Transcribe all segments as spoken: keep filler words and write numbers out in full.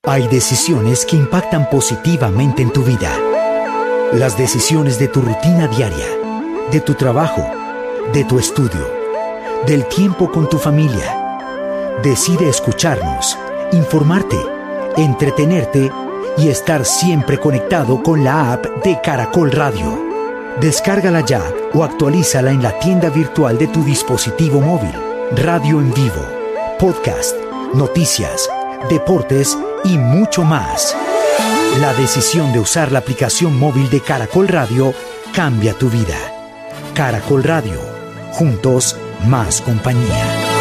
Hay decisiones que impactan positivamente en tu vida. Las decisiones de tu rutina diaria, de tu trabajo, de tu estudio, del tiempo con tu familia. Decide escucharnos, informarte, entretenerte y estar siempre conectado con la app de Caracol Radio. Descárgala ya o actualízala en la tienda virtual de tu dispositivo móvil. Radio en vivo, podcast, noticias, deportes y mucho más. La decisión de usar la aplicación móvil de Caracol Radio cambia tu vida. Caracol Radio. Juntos, más compañía.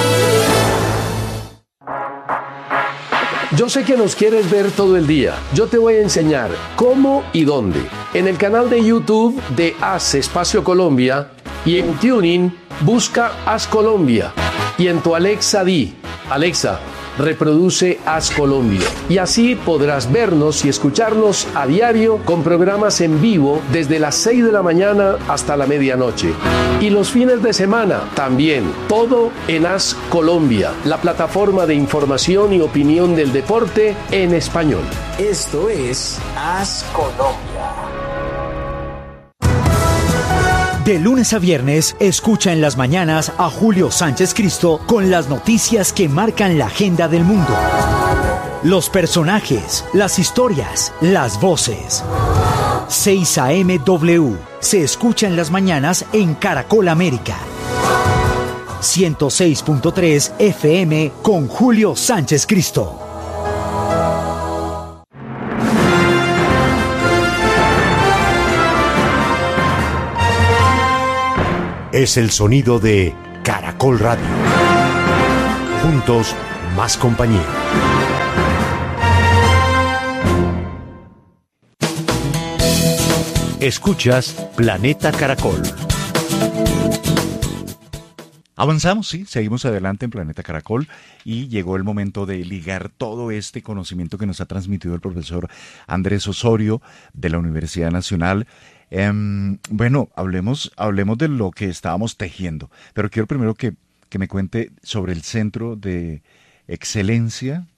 Yo sé que nos quieres ver todo el día. Yo te voy a enseñar cómo y dónde. En el canal de YouTube de Haz Espacio Colombia y en TuneIn busca Haz Colombia. Y en tu Alexa di, Alexa, reproduce Haz Colombia. Y así podrás vernos y escucharnos a diario con programas en vivo desde las seis de la mañana hasta la medianoche. Y los fines de semana también, todo en Haz Colombia, la plataforma de información y opinión del deporte en español. Esto es Haz Colombia. De lunes a viernes, escucha en las mañanas a Julio Sánchez Cristo con las noticias que marcan la agenda del mundo. Los personajes, las historias, las voces. seis A M W se escucha en las mañanas en Caracol América. ciento seis punto tres F M con Julio Sánchez Cristo. Es el sonido de Caracol Radio. Juntos, más compañía. Escuchas Planeta Caracol. Avanzamos, sí, seguimos adelante en Planeta Caracol y llegó el momento de ligar todo este conocimiento que nos ha transmitido el profesor Andrés Osorio de la Universidad Nacional. Eh, bueno, hablemos, hablemos de lo que estábamos tejiendo, pero quiero primero que, que me cuente sobre el Centro de Excelencia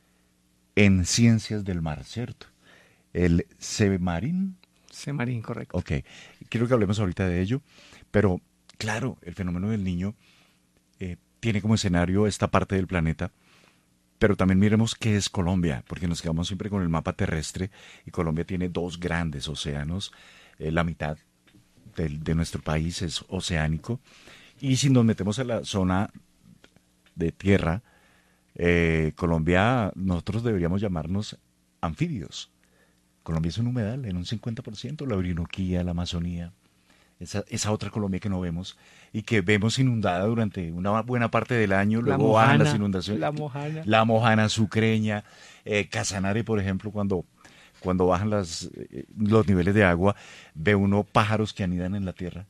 en Ciencias del Mar, ¿cierto? El CEMARIN. CEMARIN, correcto. Ok, quiero que hablemos ahorita de ello, pero claro, el fenómeno del niño eh, tiene como escenario esta parte del planeta, pero también miremos qué es Colombia, porque nos quedamos siempre con el mapa terrestre y Colombia tiene dos grandes océanos. Eh, la mitad de, de nuestro país es oceánico, y si nos metemos a la zona de tierra, eh, Colombia, nosotros deberíamos llamarnos anfibios. Colombia es un humedal en un cincuenta por ciento, la Orinoquía, la Amazonía, esa, esa otra Colombia que no vemos y que vemos inundada durante una buena parte del año, luego bajan las inundaciones. La Mojana. La Mojana sucreña, eh, Casanare, por ejemplo, cuando... Cuando bajan las, eh, los niveles de agua, ve uno pájaros que anidan en la tierra,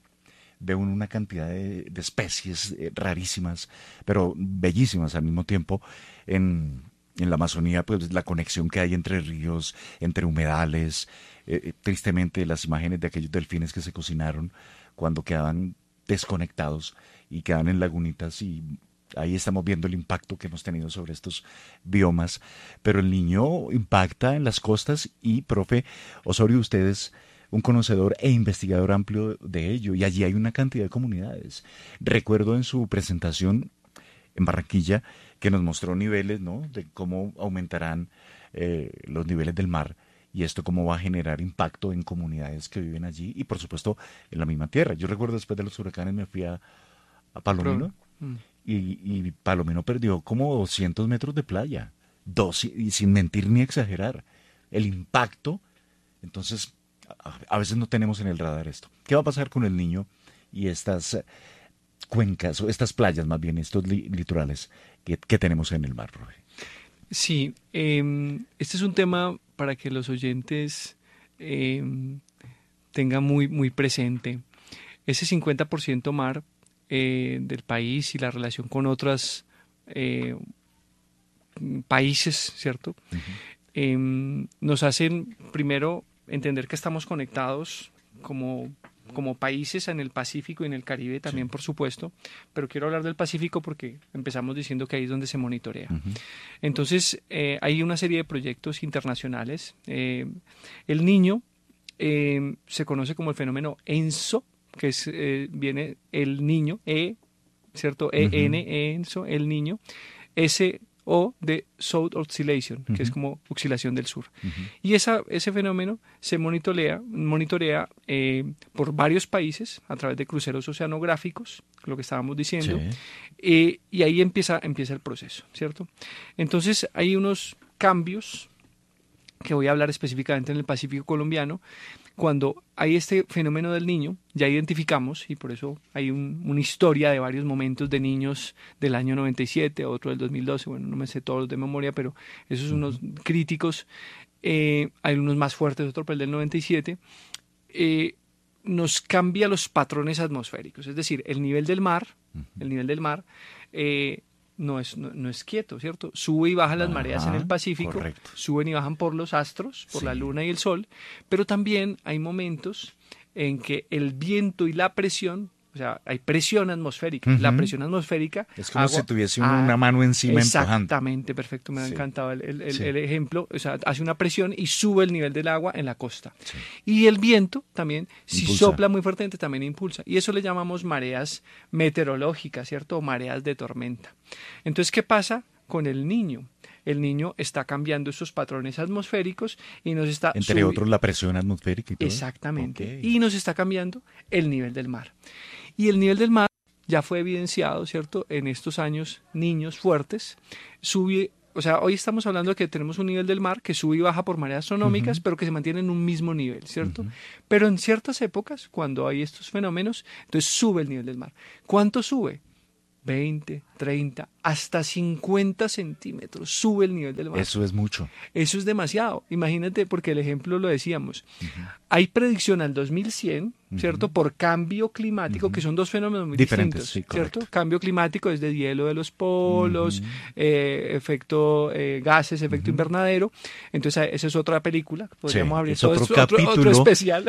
ve uno una cantidad de, de especies eh, rarísimas, pero bellísimas al mismo tiempo. En, en la Amazonía, pues la conexión que hay entre ríos, entre humedales, eh, tristemente las imágenes de aquellos delfines que se cocinaron cuando quedaban desconectados y quedaban en lagunitas, y ahí estamos viendo el impacto que hemos tenido sobre estos biomas. Pero el niño impacta en las costas y, profe Osorio, usted es un conocedor e investigador amplio de ello, y allí hay una cantidad de comunidades. Recuerdo en su presentación en Barranquilla que nos mostró niveles, ¿no?, de cómo aumentarán eh, los niveles del mar, y esto cómo va a generar impacto en comunidades que viven allí y, por supuesto, en la misma tierra. Yo recuerdo después de los huracanes me fui a, a Palomino. Pro. Mm. Y, y Palomino perdió como doscientos metros de playa, dos, y sin mentir ni exagerar, el impacto. Entonces, a, a veces no tenemos en el radar esto. ¿Qué va a pasar con el niño y estas uh, cuencas, o estas playas más bien, estos li, litorales que, que tenemos en el mar, profe? Sí, eh, este es un tema para que los oyentes eh, tengan muy, muy presente. Ese cincuenta por ciento mar Eh, del país y la relación con otros eh, países, ¿cierto? Uh-huh. Eh, nos hacen primero entender que estamos conectados como como países en el Pacífico y en el Caribe también, sí. por supuesto, pero quiero hablar del Pacífico porque empezamos diciendo que ahí es donde se monitorea. Uh-huh. Entonces, eh, hay una serie de proyectos internacionales. Eh, el niño eh, se conoce como el fenómeno ENSO, que es, eh, viene el niño, E, ¿cierto? E N, uh-huh. ENSO, el niño, S o de South Oscillation, uh-huh. que es como oscilación del sur. Uh-huh. Y esa, ese fenómeno se monitorea, monitorea eh, por varios países a través de cruceros oceanográficos, lo que estábamos diciendo, sí. eh, y ahí empieza, empieza el proceso, ¿cierto? Entonces hay unos cambios que voy a hablar específicamente en el Pacífico colombiano. Cuando hay este fenómeno del niño, ya identificamos, y por eso hay un, una historia de varios momentos de niños del año noventa y siete, otro del dos mil doce, bueno, no me sé todos de memoria, pero esos son unos críticos, eh, hay unos más fuertes, otro el del noventa y siete, eh, nos cambia los patrones atmosféricos, es decir, el nivel del mar, el nivel del mar, eh, No es, no, no es quieto, ¿cierto? Sube y baja las Ajá, mareas en el Pacífico, correcto. Suben y bajan por los astros, por sí. la luna y el sol, pero también hay momentos en que el viento y la presión, o sea, hay presión atmosférica, uh-huh. la presión atmosférica... Es como agua, si tuviese una, ah, una mano encima empujando. Exactamente, perfecto, me ha sí. encantado el, el, el, sí. el ejemplo, o sea, hace una presión y sube el nivel del agua en la costa. Sí. Y el viento también, si impulsa. Sopla muy fuertemente, también impulsa. Y eso le llamamos mareas meteorológicas, ¿cierto? O mareas de tormenta. Entonces, ¿qué pasa con el niño? El niño está cambiando esos patrones atmosféricos y nos está... Entre subi- otros, la presión atmosférica y todo. Exactamente. Okay. Y nos está cambiando el nivel del mar. Y el nivel del mar ya fue evidenciado, ¿cierto? En estos años, niños fuertes, sube... O sea, hoy estamos hablando de que tenemos un nivel del mar que sube y baja por mareas astronómicas, uh-huh. pero que se mantiene en un mismo nivel, ¿cierto? Uh-huh. Pero en ciertas épocas, cuando hay estos fenómenos, entonces sube el nivel del mar. ¿Cuánto sube? veinte, treinta, hasta cincuenta centímetros sube el nivel del mar. Eso es mucho. Eso es demasiado. Imagínate, porque el ejemplo lo decíamos. Uh-huh. Hay predicción al dos mil cien, ¿cierto? Uh-huh. Por cambio climático, uh-huh. que son dos fenómenos muy diferentes, distintos, sí, ¿cierto? Cambio climático es de hielo de los polos, uh-huh. eh, efecto eh, gases, efecto uh-huh. invernadero. Entonces, esa es otra película. Podríamos sí, abrir es todo otro esto, capítulo. Otro, otro especial.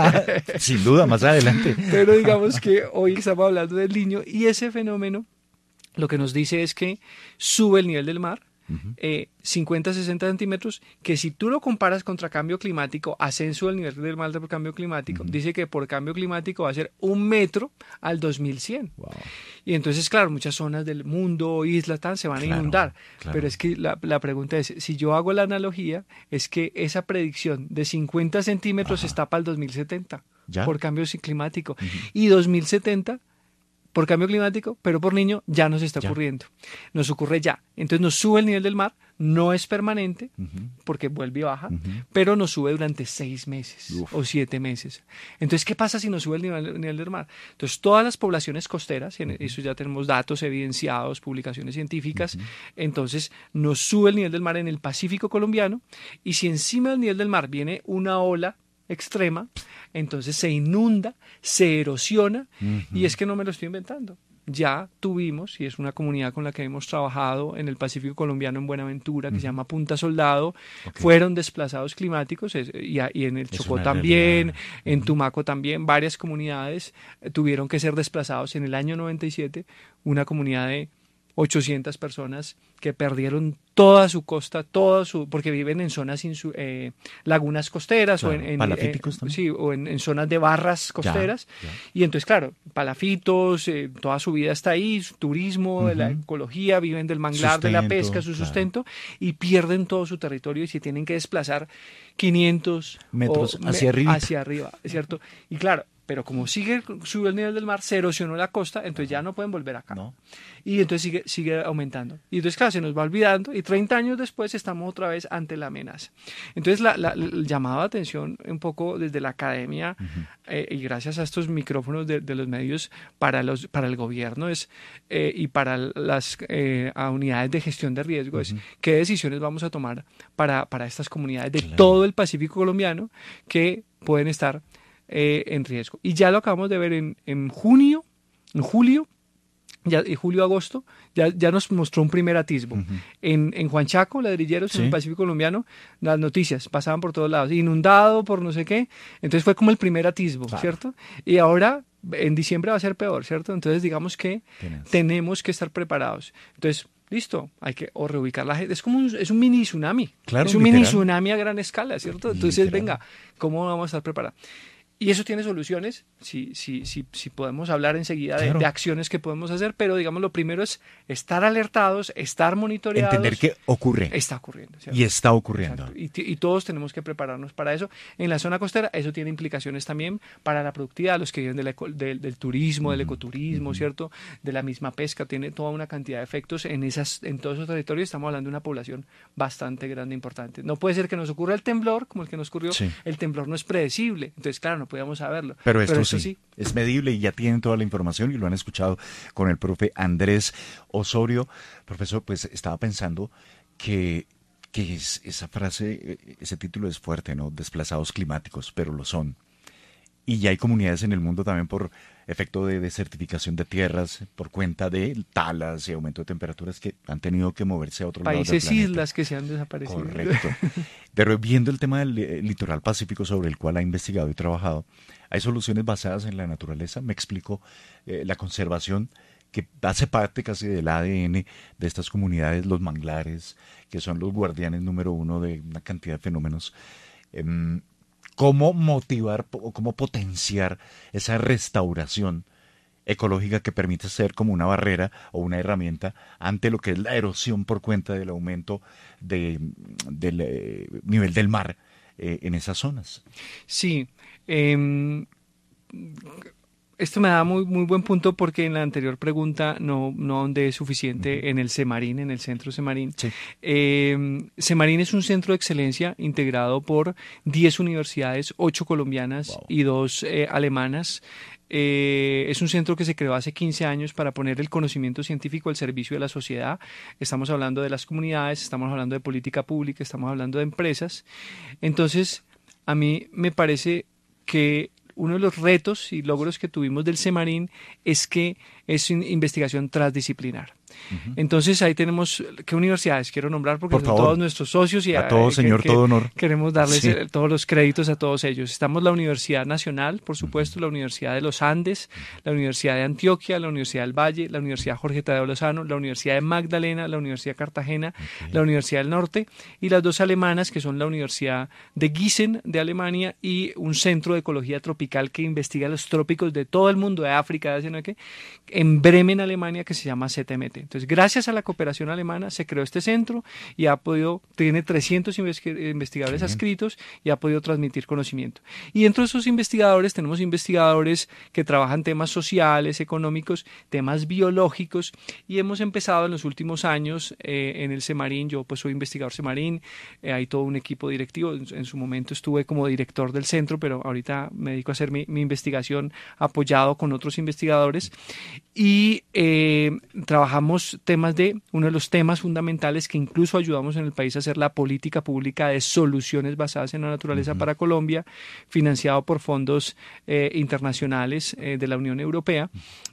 Sin duda, más adelante. Pero digamos que hoy estamos hablando del niño y ese fenómeno lo que nos dice es que sube el nivel del mar uh-huh. eh, cincuenta a sesenta centímetros, que si tú lo comparas contra cambio climático, ascenso del nivel del mar por cambio climático, uh-huh. dice que por cambio climático va a ser un metro al dos mil cien. Wow. Y entonces, claro, muchas zonas del mundo, islas, tal, se van claro, a inundar. Claro. Pero es que la, la pregunta es, si yo hago la analogía, es que esa predicción de cincuenta centímetros Ajá. está para el dos mil setenta, ¿ya? Por cambio climático. Uh-huh. Y dos mil setenta... por cambio climático, pero por niño ya nos está ya. ocurriendo. Nos ocurre ya. Entonces nos sube el nivel del mar, no es permanente, uh-huh. porque vuelve y baja, uh-huh. pero nos sube durante seis meses Uf. o siete meses. Entonces, ¿qué pasa si nos sube el nivel, el nivel del mar? Entonces, todas las poblaciones costeras, y en uh-huh. eso ya tenemos datos evidenciados, publicaciones científicas, uh-huh. entonces nos sube el nivel del mar en el Pacífico colombiano, y si encima del nivel del mar viene una ola extrema, entonces se inunda, se erosiona, uh-huh. y es que no me lo estoy inventando. Ya tuvimos, y es una comunidad con la que hemos trabajado en el Pacífico colombiano, en Buenaventura, que uh-huh. se llama Punta Soldado, okay. fueron desplazados climáticos, es, y, y en el es Chocó también, realidad. En uh-huh. Tumaco también, varias comunidades eh, tuvieron que ser desplazados. En el año noventa y siete, una comunidad de ochocientas personas que perdieron toda su costa, toda su, porque viven en zonas, insu, eh, lagunas costeras, claro, o en, en, palafíticos eh, sí, o en, en zonas de barras costeras, ya, ya. Y entonces claro, palafitos, eh, toda su vida está ahí, su turismo, uh-huh. la ecología, viven del manglar, sustento, de la pesca, su sustento, claro. y pierden todo su territorio y se tienen que desplazar quinientos metros o, hacia arriba, hacia arriba, ¿cierto? Y claro, pero como sigue, sube el nivel del mar, se erosionó la costa, entonces ya no pueden volver acá. No. Y entonces sigue, sigue aumentando. Y entonces, claro, se nos va olvidando y treinta años después estamos otra vez ante la amenaza. Entonces, la, la, el llamado de atención un poco desde la academia uh-huh. eh, y gracias a estos micrófonos de, de los medios para, los, para el gobierno es, eh, y para las eh, unidades de gestión de riesgo uh-huh. es qué decisiones vamos a tomar para, para estas comunidades de claro. todo el Pacífico colombiano que pueden estar Eh, en riesgo. Y ya lo acabamos de ver en, en junio, en julio, ya, y julio-agosto, ya, ya nos mostró un primer atisbo. Uh-huh. En, en Huanchaco, ladrilleros, ¿sí? En el Pacífico colombiano, las noticias pasaban por todos lados, inundado por no sé qué, entonces fue como el primer atisbo, claro. ¿Cierto? Y ahora, en diciembre va a ser peor, ¿cierto? Entonces digamos que Tienes. tenemos que estar preparados. Entonces, listo, hay que o reubicar la gente, es como un, es un mini tsunami, claro, es un literal. mini tsunami a gran escala, ¿cierto? Entonces, literal. venga, ¿cómo vamos a estar preparados? Y eso tiene soluciones, si, si, si, si podemos hablar enseguida de, claro. de acciones que podemos hacer, pero digamos lo primero es estar alertados, estar monitoreados. Entender qué ocurre. Está ocurriendo. ¿Cierto? Y está ocurriendo. Y, y todos tenemos que prepararnos para eso. En la zona costera eso tiene implicaciones también para la productividad, los que viven del, eco, del, del turismo, uh-huh. del ecoturismo, uh-huh. ¿cierto? De la misma pesca, tiene toda una cantidad de efectos en, esas, en todos esos territorios. Estamos hablando de una población bastante grande e importante. No puede ser que nos ocurra el temblor, como el que nos ocurrió. Sí. El temblor no es predecible, entonces claro, no podíamos saberlo. Pero esto, Pero esto sí, sí, es medible y ya tienen toda la información y lo han escuchado con el profe Andrés Osorio. Profesor, pues estaba pensando que, que es, esa frase, ese título es fuerte, ¿no? Desplazados climáticos, pero lo son. Y ya hay comunidades en el mundo también por efecto de desertificación de tierras, por cuenta de talas y aumento de temperaturas que han tenido que moverse a otro lado del planeta. Países, islas que se han desaparecido. Correcto. Pero viendo el tema del eh, litoral pacífico sobre el cual ha investigado y trabajado, hay soluciones basadas en la naturaleza. Me explico, eh, la conservación que hace parte casi del A D N de estas comunidades, los manglares, que son los guardianes número uno de una cantidad de fenómenos. Eh, ¿Cómo motivar o cómo potenciar esa restauración ecológica que permite ser como una barrera o una herramienta ante lo que es la erosión por cuenta del aumento de, del eh, nivel del mar eh, en esas zonas? Sí, eh, esto me da muy, muy buen punto porque en la anterior pregunta no, no ahondé suficiente uh-huh. en el Semarín, en el centro Semarín. Sí. Eh, Semarín es un centro de excelencia integrado por diez universidades, ocho colombianas wow. y dos eh, alemanas. Eh, es un centro que se creó hace quince años para poner el conocimiento científico al servicio de la sociedad. Estamos hablando de las comunidades, estamos hablando de política pública, estamos hablando de empresas. Entonces, a mí me parece que uno de los retos y logros que tuvimos del Semarín es que es una investigación transdisciplinar. Uh-huh. Entonces ahí tenemos, ¿qué universidades quiero nombrar? Porque Por son favor. todos nuestros socios y a todos, señor, que, todo honor. Queremos darles sí. todos los créditos a todos ellos. Estamos la Universidad Nacional, por supuesto, uh-huh. la Universidad de los Andes, la Universidad de Antioquia, la Universidad del Valle, la Universidad Jorge Tadeo Lozano, la Universidad de Magdalena, la Universidad de Cartagena, okay. la Universidad del Norte y las dos alemanas que son la Universidad de Gießen de Alemania y un centro de ecología tropical que investiga los trópicos de todo el mundo, de África, de Asia, ¿no? ¿Qué? En Bremen, Alemania, que se llama Z M T. Entonces, gracias a la cooperación alemana se creó este centro y ha podido, tiene trescientos investigadores adscritos y ha podido transmitir conocimiento. Y dentro de esos investigadores tenemos investigadores que trabajan temas sociales, económicos, temas biológicos y hemos empezado en los últimos años eh, en el Semarín, yo pues soy investigador Semarín, eh, hay todo un equipo directivo, en, en su momento estuve como director del centro, pero ahorita me dedico a hacer mi, mi investigación apoyado con otros investigadores y eh, trabajamos temas de, uno de los temas fundamentales que incluso ayudamos en el país a hacer la política pública de soluciones basadas en la naturaleza uh-huh. para Colombia, financiado por fondos eh, internacionales eh, de la Unión Europea.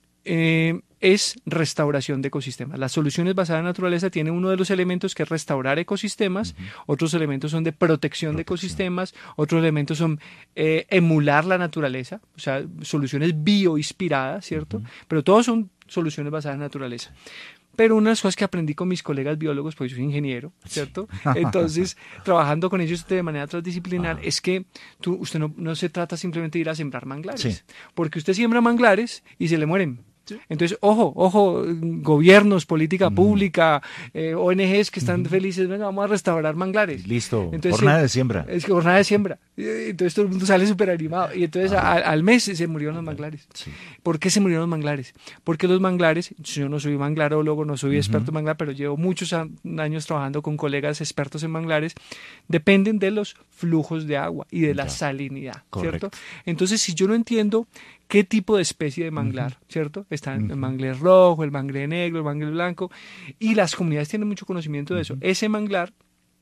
Eh, es restauración de ecosistemas. Las soluciones basadas en la naturaleza tienen uno de los elementos que es restaurar ecosistemas, uh-huh. otros elementos son de protección, protección de ecosistemas, otros elementos son eh, emular la naturaleza, o sea, soluciones bioinspiradas, ¿cierto? Uh-huh. Pero todos son soluciones basadas en la naturaleza. Pero una de las cosas que aprendí con mis colegas biólogos, pues yo soy ingeniero, ¿cierto? Entonces, trabajando con ellos de manera transdisciplinar, ah. es que tú, usted no, no se trata simplemente de ir a sembrar manglares, sí. porque usted siembra manglares y se le mueren. Entonces, ojo, ojo, gobiernos, política mm. pública, eh, O N Ges que están mm. felices, venga, vamos a restaurar manglares. Listo, entonces, jornada de siembra. Es que jornada de siembra. Entonces todo el mundo sale súper animado. Y entonces ah. a, al mes se murieron los manglares. Sí. ¿Por qué se murieron los manglares? Porque los manglares, yo no soy manglarólogo, no soy uh-huh. experto en manglar, pero llevo muchos años trabajando con colegas expertos en manglares, dependen de los flujos de agua y de ya. la salinidad, Correcto. ¿cierto? Entonces, si yo no entiendo qué tipo de especie de manglar, uh-huh. ¿cierto? Está uh-huh. el manglar rojo, el manglar negro, el manglar blanco, y las comunidades tienen mucho conocimiento de eso. Uh-huh. Ese manglar,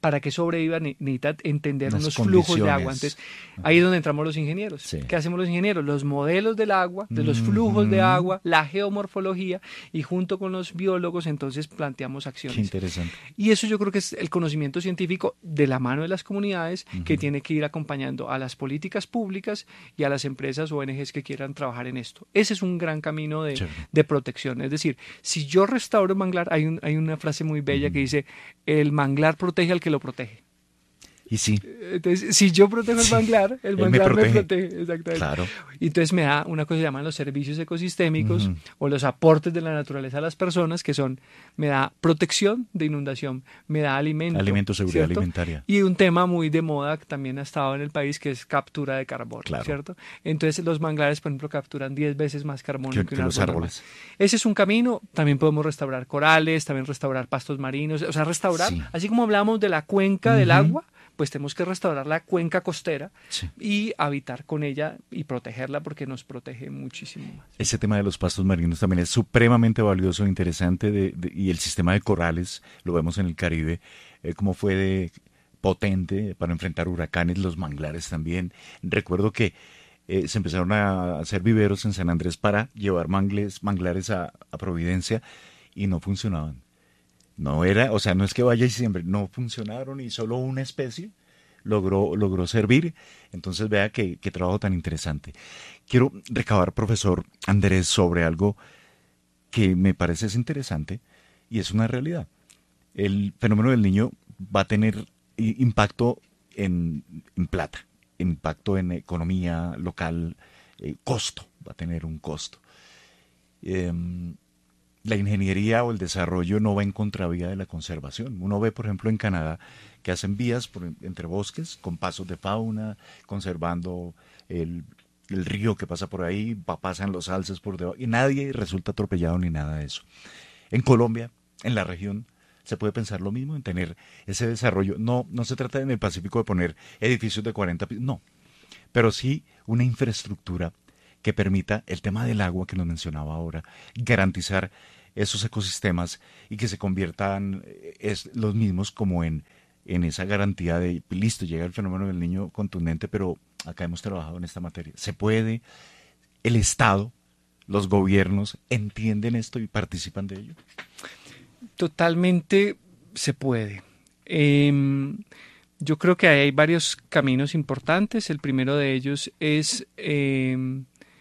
para que sobreviva necesita entender Unas unos flujos de agua. condiciones. Entonces, ahí es donde entramos los ingenieros. Sí. ¿Qué hacemos los ingenieros? Los modelos del agua, de los flujos de agua, la geomorfología, y junto con los biólogos entonces planteamos acciones. Qué interesante. Y eso yo creo que es el conocimiento científico de la mano de las comunidades Ujú. que tiene que ir acompañando a las políticas públicas y a las empresas o O N Ges que quieran trabajar en esto. Ese es un gran camino de, Chévere. de protección. Es decir, si yo restauro el manglar, hay, un, hay una frase muy bella que dice, el manglar protege al que lo protege. Y sí, Entonces, si yo protejo el Sí, manglar, el él me manglar me protege. protege. Exactamente. claro. Y entonces me da una cosa que se llaman los servicios ecosistémicos Ujú. o los aportes de la naturaleza a las personas, que son, me da protección de inundación, me da alimento. Alimento, seguridad ¿cierto? alimentaria. Y un tema muy de moda que también ha estado en el país, que es captura de carbono, Claro. ¿cierto? Entonces los manglares, por ejemplo, capturan diez veces más carbono Que- que, que un los árbol árboles. normal. Ese es un camino. También podemos restaurar corales, también restaurar pastos marinos, o sea, restaurar, Sí. así como hablamos de la cuenca del Ujú. agua, pues tenemos que restaurar la cuenca costera Sí. y habitar con ella y protegerla porque nos protege muchísimo más. Ese tema de los pastos marinos también es supremamente valioso e interesante de- de- y el sistema de corales, lo vemos en el Caribe, eh, cómo fue de potente para enfrentar huracanes, los manglares también. Recuerdo que eh, se empezaron a hacer viveros en San Andrés para llevar mangles, manglares a, a Providencia y no funcionaban. No era, o sea, no es que vaya y siempre, no funcionaron y solo una especie logró, logró servir. Entonces vea qué, qué trabajo tan interesante. Quiero recabar, profesor Andrés, sobre algo que me parece es interesante y es una realidad. El fenómeno del niño va a tener i- impacto en, en plata, impacto en economía local, eh, costo, va a tener un costo. Em, la ingeniería o el desarrollo no va en contravía de la conservación. Uno ve, por ejemplo, en Canadá que hacen vías por, entre bosques con pasos de fauna, conservando el, el río que pasa por ahí, pa- pasan los alces por debajo y nadie resulta atropellado ni nada de eso. En Colombia, en la región, se puede pensar lo mismo, en tener ese desarrollo. No, no se trata en el Pacífico de poner edificios de cuarenta pisos, no, pero sí una infraestructura que permita el tema del agua que nos mencionaba ahora, garantizar esos ecosistemas y que se conviertan eh, es, los mismos como en, en esa garantía de, listo, llega el fenómeno del niño contundente, pero acá hemos trabajado en esta materia. Se puede, el Estado, los gobiernos entienden esto y participan de ello. Totalmente se puede. Eh, yo creo que hay varios caminos importantes. El primero de ellos es eh,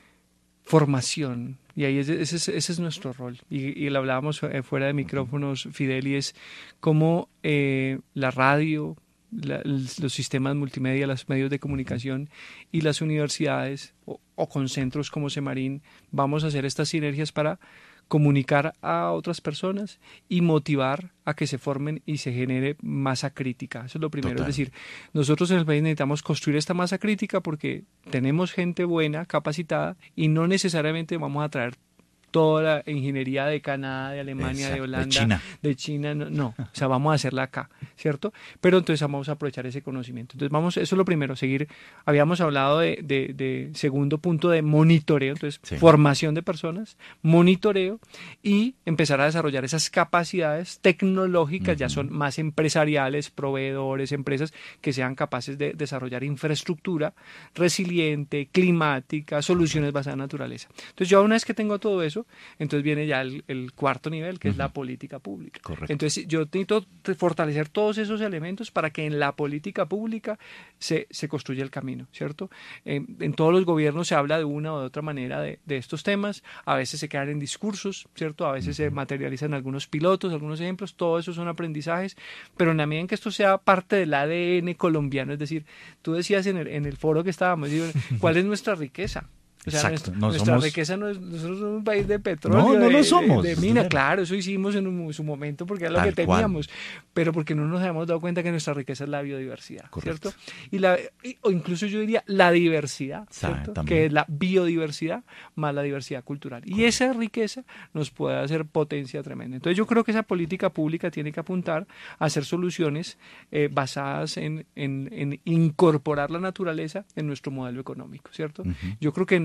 formación. Y ahí es, ese, es, ese es nuestro rol. Y, y lo hablábamos fuera de micrófonos, Fidel, y es cómo eh, la radio, la, los sistemas multimedia, los medios de comunicación y las universidades o, o con centros como Semarín vamos a hacer estas sinergias para comunicar a otras personas y motivar a que se formen y se genere masa crítica. Eso es lo primero. Total. Es decir, nosotros en el país necesitamos construir esta masa crítica porque tenemos gente buena, capacitada, y no necesariamente vamos a traer toda la ingeniería de Canadá, de Alemania, Exacto, de de Holanda, China. de China, no, no, o sea, vamos a hacerla acá, ¿cierto? Pero entonces vamos a aprovechar ese conocimiento. Entonces vamos, eso es lo primero, seguir, habíamos hablado de, de, de segundo punto de monitoreo, entonces Sí. formación de personas, monitoreo y empezar a desarrollar esas capacidades tecnológicas, ya son más empresariales, proveedores, empresas que sean capaces de desarrollar infraestructura resiliente, climática, soluciones basadas en naturaleza. Entonces yo una vez que tengo todo eso, entonces viene ya el, el cuarto nivel, que es la política pública. Correcto. Entonces yo necesito fortalecer todos esos elementos para que en la política pública se, se construya el camino, ¿cierto? En, en todos los gobiernos se habla de una o de otra manera de, de estos temas, a veces se quedan en discursos, ¿cierto? A veces se materializan algunos pilotos, algunos ejemplos, todo eso son aprendizajes, pero en la medida en que esto sea parte del A D N colombiano, es decir, tú decías en el, en el foro que estábamos, digo, ¿cuál es nuestra riqueza? O sea, Exacto, nuestra, no nuestra somos- riqueza no es, nosotros somos un país de petróleo, No, no de, lo de- somos, de, es mina, verdad. claro, eso hicimos en un- su momento porque era lo Tal que cual. teníamos, pero porque no nos habíamos dado cuenta que nuestra riqueza es la biodiversidad, Correcto. ¿cierto? Y la, y- o incluso yo diría la diversidad, Sa- ¿cierto? también. Que es la biodiversidad más la diversidad cultural. Y esa riqueza nos puede hacer potencia tremenda. Entonces yo creo que esa política pública tiene que apuntar a hacer soluciones eh, basadas en, en, en incorporar la naturaleza en nuestro modelo económico, ¿cierto? Ujú. Yo creo que en la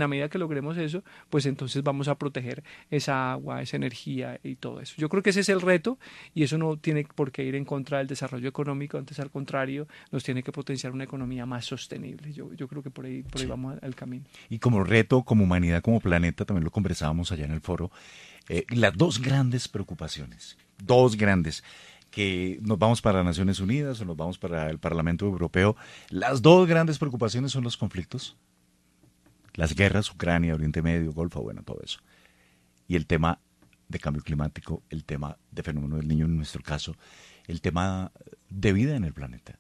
medida que logremos eso, pues entonces vamos a proteger esa agua, esa energía y todo eso. Yo creo que ese es el reto y eso no tiene por qué ir en contra del desarrollo económico, antes al contrario, nos tiene que potenciar una economía más sostenible. Yo, yo creo que por ahí, por ahí sí. vamos al, al camino. Y como reto, como humanidad, como planeta, también lo conversábamos allá en el foro, eh, las dos grandes preocupaciones, dos grandes, que nos vamos para Naciones Unidas o nos vamos para el Parlamento Europeo, las dos grandes preocupaciones son los conflictos, las guerras, Ucrania, Oriente Medio, Golfo, bueno, todo eso. Y el tema de cambio climático, el tema de fenómeno del niño en nuestro caso, el tema de vida en el planeta.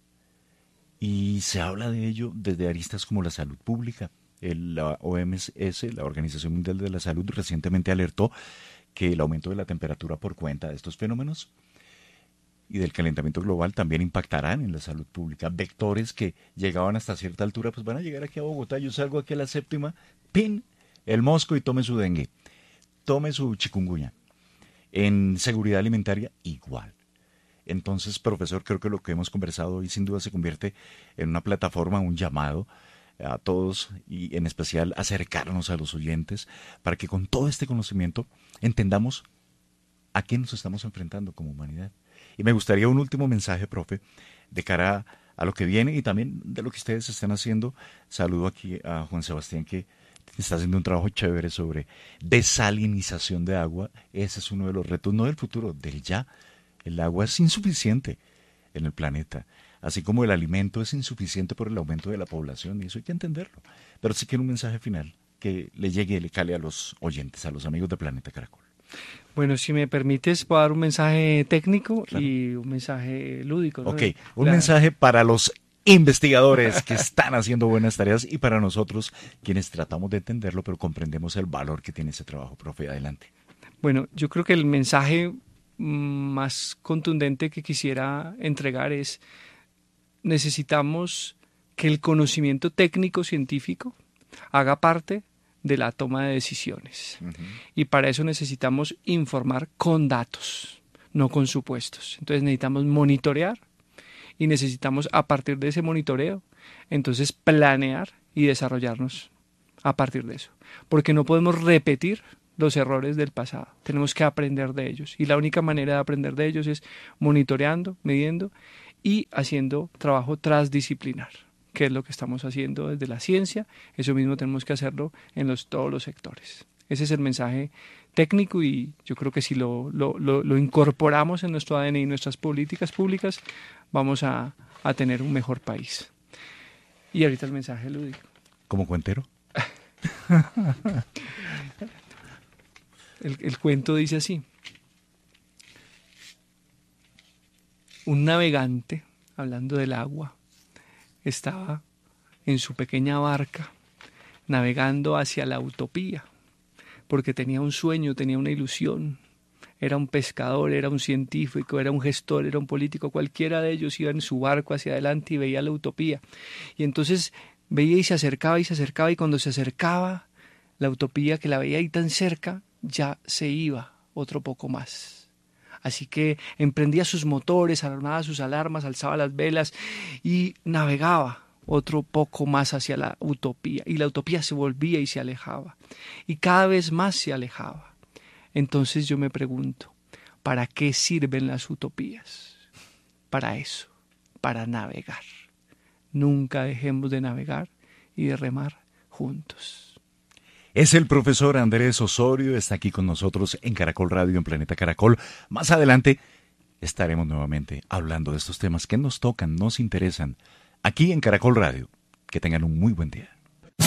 Y se habla de ello desde aristas como la salud pública. El, la O M S, la Organización Mundial de la Salud, recientemente alertó que el aumento de la temperatura por cuenta de estos fenómenos y del calentamiento global también impactarán en la salud pública. Vectores que llegaban hasta cierta altura, pues van a llegar aquí a Bogotá. Yo salgo aquí a la séptima, ¡pin! El mosco y tome su dengue, tome su chikungunya. En seguridad alimentaria, igual. Entonces, profesor, creo que lo que hemos conversado hoy sin duda se convierte en una plataforma, un llamado a todos y en especial acercarnos a los oyentes para que con todo este conocimiento entendamos a qué nos estamos enfrentando como humanidad. Y me gustaría un último mensaje, profe, de cara a, a lo que viene y también de lo que ustedes están haciendo. Saludo aquí a Juan Sebastián, que está haciendo un trabajo chévere sobre desalinización de agua. Ese es uno de los retos, no del futuro, del ya. El agua es insuficiente en el planeta, así como el alimento es insuficiente por el aumento de la población, y eso hay que entenderlo. Pero sí quiero un mensaje final que le llegue y le cale a los oyentes, a los amigos de Planeta Caracol. Bueno, si me permites, puedo dar un mensaje técnico, claro, y un mensaje lúdico, ¿no? Ok, un la... mensaje para los investigadores que están haciendo buenas tareas y para nosotros, quienes tratamos de entenderlo, pero comprendemos el valor que tiene ese trabajo. Profe, adelante. Bueno, yo creo que el mensaje más contundente que quisiera entregar es: necesitamos que el conocimiento técnico científico haga parte de la toma de decisiones. Uh-huh. Y para eso necesitamos informar con datos, no con supuestos. Entonces necesitamos monitorear y necesitamos, a partir de ese monitoreo, entonces planear y desarrollarnos a partir de eso. Porque no podemos repetir los errores del pasado, tenemos que aprender de ellos. Y la única manera de aprender de ellos es monitoreando, midiendo y haciendo trabajo transdisciplinar, que es lo que estamos haciendo desde la ciencia. Eso mismo tenemos que hacerlo en los, todos los sectores. Ese es el mensaje técnico y yo creo que si lo, lo, lo, lo incorporamos en nuestro A D N y nuestras políticas públicas, vamos a, a tener un mejor país. Y ahorita el mensaje lúdico. ¿Como cuentero? el, el cuento dice así: un navegante, hablando del agua, estaba en su pequeña barca navegando hacia la utopía, porque tenía un sueño, tenía una ilusión. Era un pescador, era un científico, era un gestor, era un político. Cualquiera de ellos iba en su barco hacia adelante y veía la utopía. Y entonces veía y se acercaba y se acercaba, y cuando se acercaba la utopía, que la veía ahí tan cerca, ya se iba otro poco más. Así que emprendía sus motores, alarmaba sus alarmas, alzaba las velas y navegaba otro poco más hacia la utopía. Y la utopía se volvía y se alejaba. Y cada vez más se alejaba. Entonces yo me pregunto, ¿para qué sirven las utopías? Para eso, para navegar. Nunca dejemos de navegar y de remar juntos. Es el profesor Andrés Osorio, está aquí con nosotros en Caracol Radio, en Planeta Caracol. Más adelante estaremos nuevamente hablando de estos temas que nos tocan, nos interesan, aquí en Caracol Radio. Que tengan un muy buen día.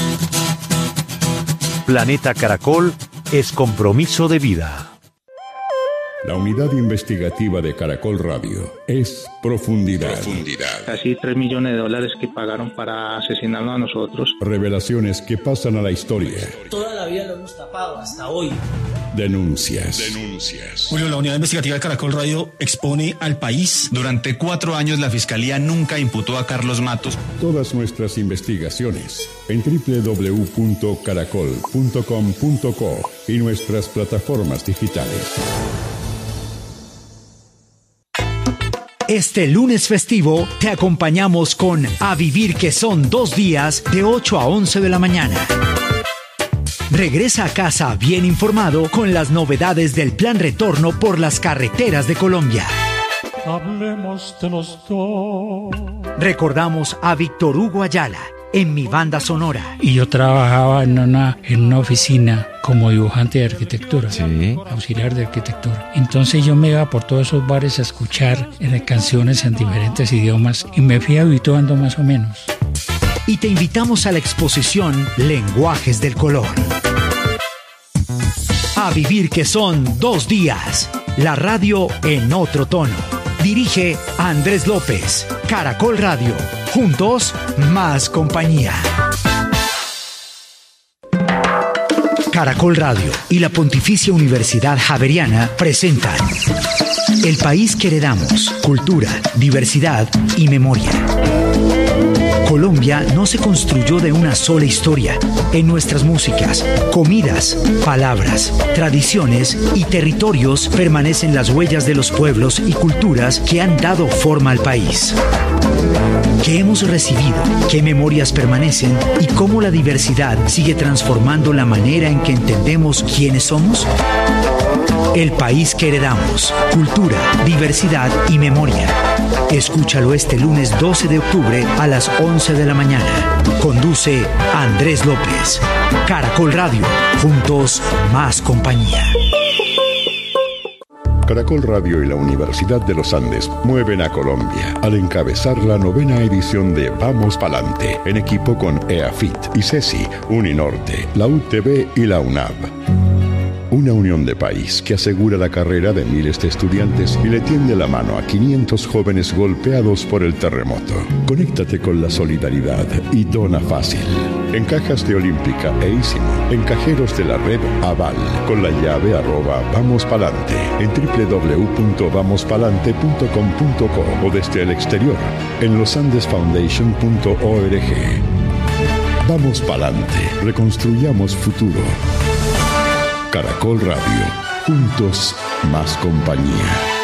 Planeta Caracol es compromiso de vida. La unidad investigativa de Caracol Radio es Profundidad. Profundidad. Casi tres millones de dólares que pagaron para asesinarnos a nosotros. Revelaciones que pasan a la historia. Toda la vida lo hemos tapado, hasta hoy. Denuncias. Denuncias. Julio, la unidad investigativa de Caracol Radio expone al país. Durante cuatro años la Fiscalía nunca imputó a Carlos Matos. Todas nuestras investigaciones en doble u doble u doble u punto caracol punto com punto co y nuestras plataformas digitales. Este lunes festivo te acompañamos con A Vivir, que son dos días de ocho a once de la mañana. Regresa a casa bien informado con las novedades del Plan Retorno por las carreteras de Colombia. Hablemos de los dos. Recordamos a Víctor Hugo Ayala en Mi Banda Sonora. Y yo trabajaba en una, en una oficina como dibujante de arquitectura, sí. auxiliar de arquitectura. Entonces yo me iba por todos esos bares a escuchar eh, canciones en diferentes idiomas y me fui habituando más o menos. Y te invitamos a la exposición Lenguajes del Color. A vivir que son dos días. La radio en otro tono. Dirige Andrés López. Caracol Radio. Juntos, más compañía. Caracol Radio y la Pontificia Universidad Javeriana presentan El país que heredamos, cultura, diversidad y memoria. Colombia no se construyó de una sola historia. En nuestras músicas, comidas, palabras, tradiciones y territorios permanecen las huellas de los pueblos y culturas que han dado forma al país. ¿Qué hemos recibido? ¿Qué memorias permanecen? ¿Y cómo la diversidad sigue transformando la manera en que entendemos quiénes somos? El país que heredamos, cultura, diversidad y memoria. Escúchalo este lunes doce de octubre a las once de la mañana. Conduce Andrés López. Caracol Radio. Juntos, más compañía. Caracol Radio y la Universidad de los Andes mueven a Colombia al encabezar la novena edición de Vamos Palante, en equipo con EAFIT, ICESI, Uninorte, la U T B y la UNAV. Una unión de país que asegura la carrera de miles de estudiantes y le tiende la mano a quinientos jóvenes golpeados por el terremoto. Conéctate con la solidaridad y dona fácil. En cajas de Olímpica e Ísimo, en cajeros de la red Aval, con la llave arroba Vamos Palante, en doble u doble u doble u punto vamos palante punto com punto co o desde el exterior, en losandesfoundation punto org. Vamos Palante, reconstruyamos futuro. Caracol Radio, juntos, más compañía.